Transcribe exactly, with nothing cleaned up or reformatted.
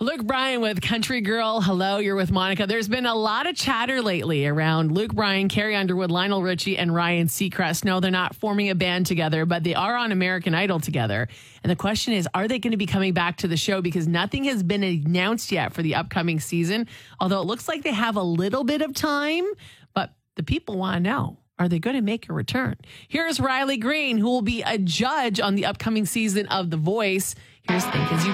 Luke Bryan with Country Girl. Hello, you're with Monica. There's been a lot of chatter lately around Luke Bryan, Carrie Underwood, Lionel Richie, and Ryan Seacrest. No, they're not forming a band together, but they are on American Idol together. And the question is, are they going to be coming back to the show? Because nothing has been announced yet for the upcoming season, although it looks like they have a little bit of time, but the people want to know. Are they going to make a return? Here's Riley Green, who will be a judge on the upcoming season of The Voice. Here's Think As You